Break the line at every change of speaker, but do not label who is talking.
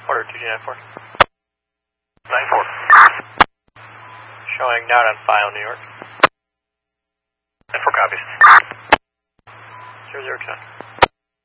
Order 2G94.
94.
Showing not on file, New York.
94 copies.
0010.